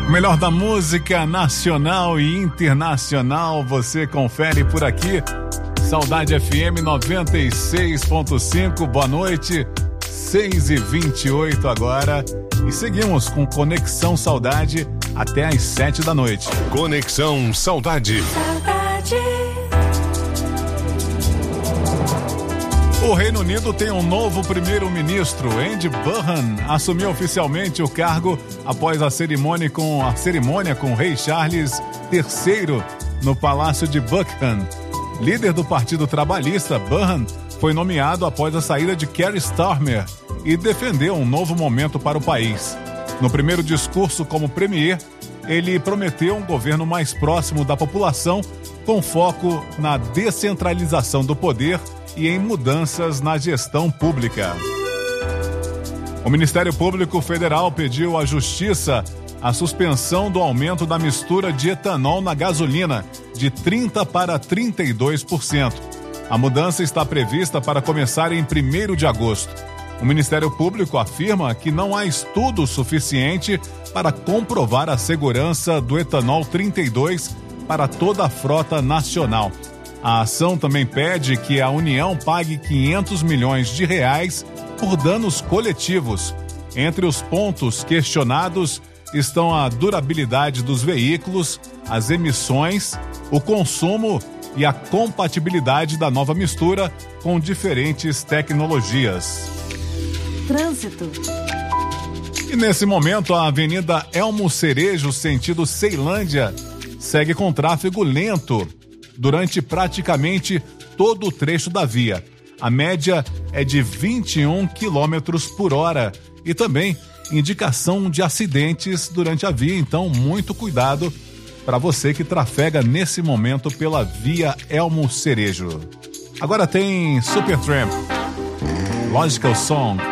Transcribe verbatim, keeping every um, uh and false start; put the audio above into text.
O melhor da música nacional e internacional você confere por aqui. Saudade F M noventa e seis ponto cinco, boa noite, seis e vinte e oito agora. E seguimos com Conexão Saudade até às sete da noite. Conexão Saudade. Saudade. O Reino Unido tem um novo primeiro-ministro. Andy Burnham assumiu oficialmente o cargo após a cerimônia com, a cerimônia com o rei Charles terceiro no Palácio de Buckingham. Líder do Partido Trabalhista, Burnham foi nomeado após a saída de Keir Starmer e defendeu um novo momento para o país. No primeiro discurso como premier, ele prometeu um governo mais próximo da população, com foco na descentralização do poder e em mudanças na gestão pública. O Ministério Público Federal pediu à Justiça a suspensão do aumento da mistura de etanol na gasolina de trinta por cento para trinta e dois por cento. A mudança está prevista para começar em primeiro de agosto. O Ministério Público afirma que não há estudo suficiente para comprovar a segurança do etanol trinta e dois para toda a frota nacional. A ação também pede que a União pague quinhentos milhões de reais por danos coletivos. Entre os pontos questionados estão a durabilidade dos veículos, as emissões, o consumo e a compatibilidade da nova mistura com diferentes tecnologias. Trânsito. E nesse momento a Avenida Elmo Cerejo, sentido Ceilândia, segue com tráfego lento durante praticamente todo o trecho da via. A média é de vinte e um quilômetros por hora e também indicação de acidentes durante a via, então muito cuidado para você que trafega nesse momento pela via Elmo Cerejo. Agora tem Supertramp, Logical Song.